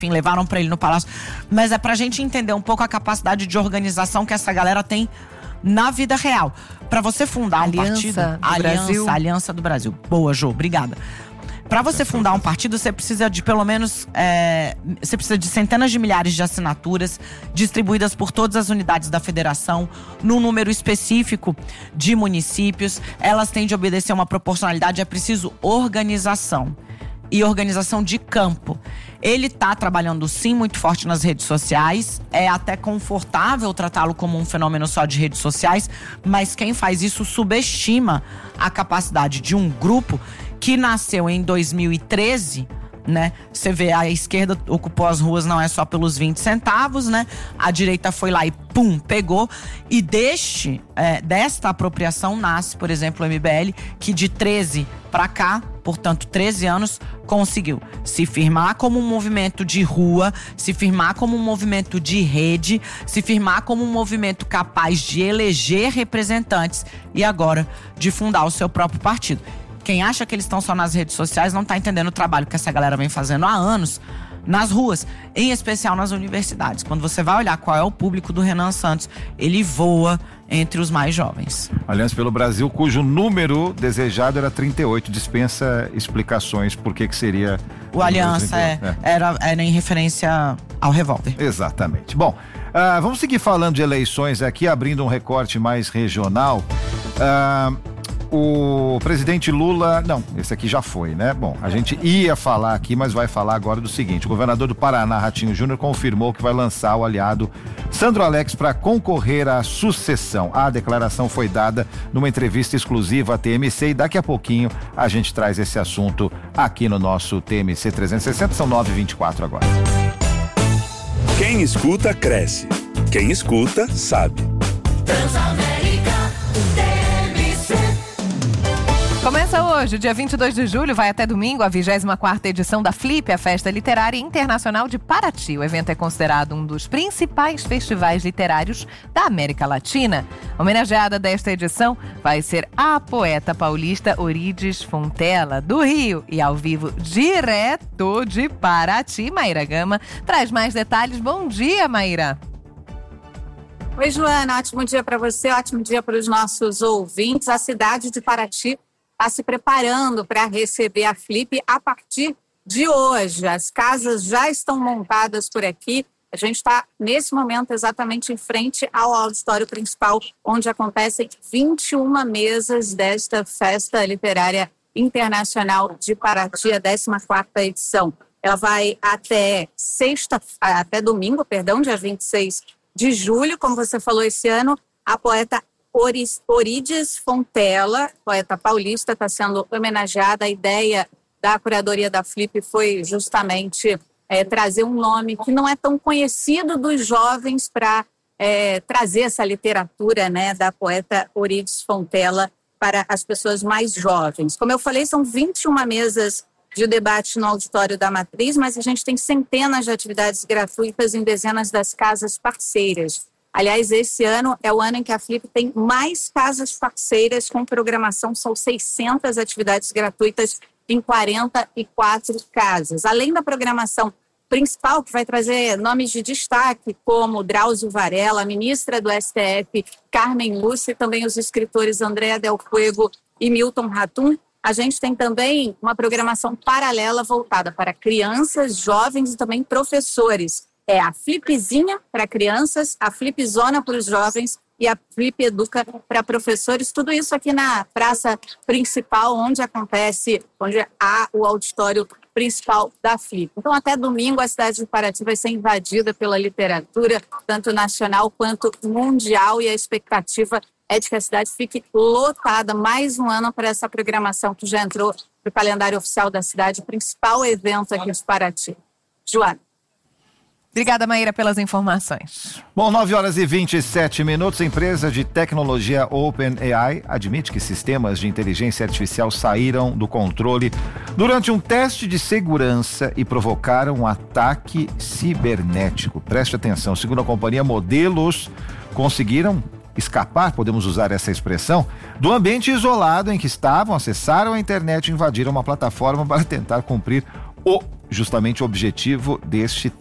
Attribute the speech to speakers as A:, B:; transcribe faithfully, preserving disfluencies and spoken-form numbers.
A: enfim, levaram pra ele no palácio. Mas é pra gente entender um pouco a capacidade de organização que essa galera tem na vida real. Pra você fundar um
B: Aliança
A: partido…
B: do
A: Aliança,
B: Brasil.
A: Aliança do Brasil. Boa, Jô, obrigada. Pra você fundar um partido, você precisa de pelo menos… É, você precisa de centenas de milhares de assinaturas distribuídas por todas as unidades da federação, num número específico de municípios. Elas têm de obedecer uma proporcionalidade, é preciso organização. E organização de campo. Ele tá trabalhando sim muito forte nas redes sociais, é até confortável tratá-lo como um fenômeno só de redes sociais, mas quem faz isso subestima a capacidade de um grupo que nasceu em dois mil e treze, né? Você vê, a esquerda ocupou as ruas não é só pelos vinte centavos, né? A direita foi lá e pum, pegou. E deste, é, desta apropriação nasce, por exemplo, o M B L, que de treze para cá, portanto treze anos, conseguiu se firmar como um movimento de rua, se firmar como um movimento de rede, se firmar como um movimento capaz de eleger representantes e agora de fundar o seu próprio partido. Quem acha que eles estão só nas redes sociais não está entendendo o trabalho que essa galera vem fazendo há anos nas ruas, em especial nas universidades. Quando você vai olhar qual é o público do Renan Santos, ele voa entre os mais jovens.
C: Aliança pelo Brasil, cujo número desejado era trinta e oito, dispensa explicações por que que seria…
A: O Aliança é, é. Era, era em referência ao revólver.
C: Exatamente. Bom, uh, vamos seguir falando de eleições aqui, abrindo um recorte mais regional. Uh, O presidente Lula, não, esse aqui já foi, né? Bom, a gente ia falar aqui, mas vai falar agora do seguinte: o governador do Paraná, Ratinho Júnior, confirmou que vai lançar o aliado Sandro Alex para concorrer à sucessão. A declaração foi dada numa entrevista exclusiva à T M C e daqui a pouquinho a gente traz esse assunto aqui no nosso T M C trezentos e sessenta, são nove e vinte e quatro agora.
D: Quem escuta, cresce. Quem escuta, sabe.
E: Transamérica,
B: Começa hoje, dia vinte e dois de julho, vai até domingo, a vigésima quarta edição da Flip, a Festa Literária Internacional de Paraty. O evento é considerado um dos principais festivais literários da América Latina. A homenageada desta edição vai ser a poeta paulista Orides Fontela, do Rio. E ao vivo, direto de Paraty, Maíra Gama traz mais detalhes. Bom dia, Maíra!
F: Oi, Joana, ótimo dia para você, ótimo dia para os nossos ouvintes. A cidade de Paraty está se preparando para receber a Flip a partir de hoje. As casas já estão montadas por aqui. A gente está, nesse momento, exatamente em frente ao auditório principal, onde acontecem vinte e uma mesas desta Festa Literária Internacional de Paraty, a décima quarta edição. Ela vai até sexta, até domingo, perdão, dia vinte e seis de julho. Como você falou, esse ano, a poeta Orides Fontela, poeta paulista, está sendo homenageada. A ideia da curadoria da Flip foi justamente é, trazer um nome que não é tão conhecido dos jovens para é, trazer essa literatura, né, da poeta Orides Fontela para as pessoas mais jovens. Como eu falei, são vinte e uma mesas de debate no auditório da Matriz, mas a gente tem centenas de atividades gratuitas em dezenas das casas parceiras. Aliás, esse ano é o ano em que a Flip tem mais casas parceiras com programação, são seiscentas atividades gratuitas em quarenta e quatro casas. Além da programação principal, que vai trazer nomes de destaque, como Drauzio Varela, a ministra do S T F, Carmen Lúcia, e também os escritores Andréa Del Fuego e Milton Ratum, a gente tem também uma programação paralela voltada para crianças, jovens e também professores. É a Flipzinha para crianças, a Flipzona para os jovens e a Flip Educa para professores. Tudo isso aqui na praça principal, onde acontece, onde há o auditório principal da Flip. Então, até domingo, a cidade de Paraty vai ser invadida pela literatura, tanto nacional quanto mundial, e a expectativa é de que a cidade fique lotada mais um ano para essa programação que já entrou no calendário oficial da cidade, o principal evento aqui de Paraty. Joana.
B: Obrigada, Maíra, pelas informações.
C: Bom, nove horas e vinte e sete minutos. A empresa de tecnologia OpenAI admite que sistemas de inteligência artificial saíram do controle durante um teste de segurança e provocaram um ataque cibernético. Preste atenção, segundo a companhia, modelos conseguiram escapar, podemos usar essa expressão, do ambiente isolado em que estavam, acessaram a internet e invadiram uma plataforma para tentar cumprir o justamente o objetivo deste